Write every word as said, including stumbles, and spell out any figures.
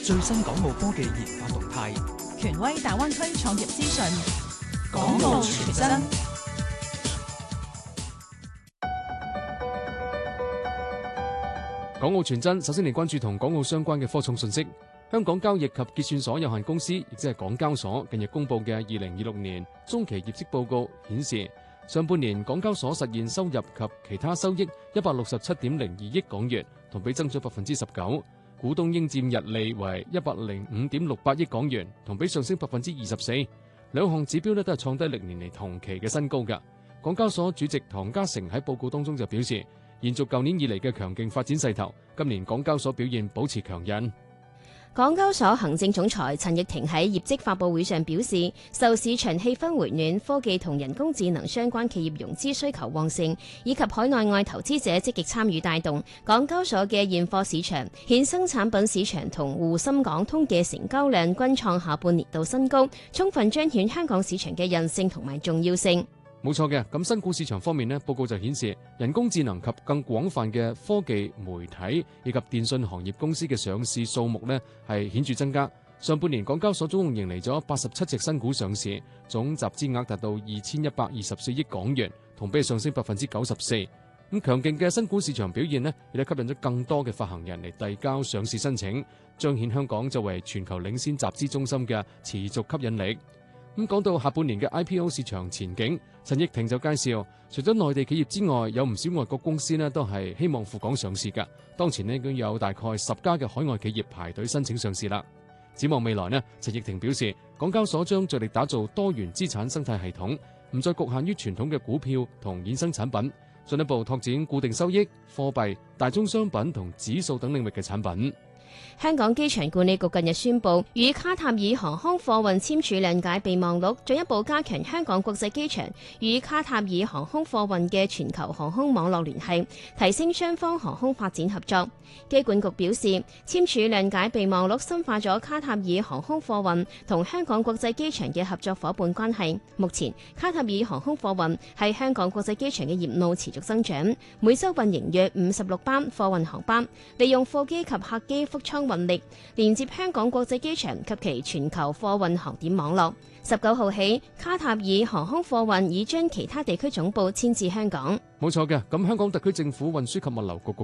最新港澳科技研發動態， 權威大灣區創業資訊， 港澳全真。 港澳全真，首先嚟關注同港澳相關嘅科創信息。香港交易及結算所有限公司，亦即係港交所，近日公布嘅二零二六年中期業績報告顯示，上半年港交所實現收入及其他收益一百六十七點零二億港元，同比增長百分之十九；股東應佔溢利為一百零五點六八億港元，同比上升百分之二十四。兩項指標咧都係創低歷年嚟同期嘅新高㗎。港交所主席唐家成喺報告當中就表示，延續舊年以嚟嘅強勁發展勢頭，今年港交所表現保持強韌。 港交所行政總裁陳翊庭喺業績發佈會上表示，受市場氣氛回暖、科技同人工智能相關企業融資需求旺盛，以及海內外投資者積極參與帶動，港交所嘅現貨市場、衍生產品市場同滬深港通嘅成交量均創下半年度新高，充分彰顯香港市場嘅韌性同埋重要性。 冇錯嘅，咁新股市場方面呢，報告就顯示人工智能及更廣泛嘅科技、媒體以及電信行業公司嘅上市數目呢係顯著增加。上半年港交所總共迎嚟咗八十七隻新股上市，總集資額達到二千一百二十四億港元，同比上升百分之九十四。咁強勁嘅新股市場表現呢，亦都吸引咗更多嘅發行人嚟遞交上市申請，彰顯香港作為全球領先集資中心嘅持續吸引力。咁講到下半年嘅 I P O 市場前景，陳翊庭就介紹，除咗內地企業之外，有唔少外國公司呢都係希望赴港上市㗎。當前呢已經有大概十家嘅海外企業排隊申請上市啦。展望未來呢，陳翊庭表示，港交所將着力打造多元資產生態系統，唔再局限於傳統嘅股票同衍生產品，進一步拓展固定收益、貨幣、大宗商品同指數等領域嘅產品。 香港機場管理局近日宣布，與卡塔爾航空貨運簽署諒解備忘錄，進一步加強香港國際機場與卡塔爾航空貨運嘅全球航空網絡聯繫，提升雙方航空發展合作。機管局表示，簽署諒解備忘錄深化咗卡塔爾航空貨運同香港國際機場嘅合作伙伴關係。目前，卡塔爾航空貨運喺香港國際機場嘅業務持續增長，每週運營約五十六班貨運航班，利用貨機及客機腹艙運力連接香港國際機場及其全球貨運航點網絡。十九號起，卡塔爾航空貨運已將其他地區總部遷至香港。 冇錯嘅，咁香港特區政府運輸及物流局局